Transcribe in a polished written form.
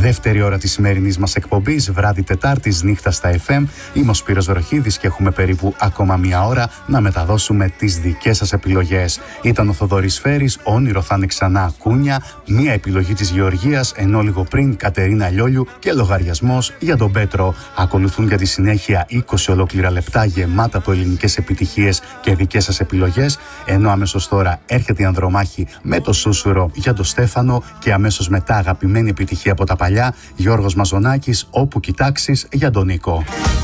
Δεύτερη ώρα της σημερινής μας εκπομπής, βράδυ Τετάρτης, νύχτα στα FM. Είμαι ο Σπύρος Βροχίδης και έχουμε περίπου ακόμα μία ώρα να μεταδώσουμε τις δικές σας επιλογές. Ήταν ο Θοδωρής Φέρης, όνειρο θα είναι ξανά κούνια, μία επιλογή της Γεωργίας, ενώ λίγο πριν Κατερίνα Λιόλιου και λογαριασμός για τον Πέτρο. Ακολουθούν για τη συνέχεια 20 ολόκληρα λεπτά γεμάτα από ελληνικές επιτυχίες και δικές σας επιλογές, ενώ αμέσως τώρα έρχεται η Ανδρομάχη με το Σούσουρο για τον Στέφανο και αμέσως μετά αγαπημένη επιτυχία από τα παλιά, Γιώργος Μαζονάκης, όπου κοιτάξεις, για τον Νίκο.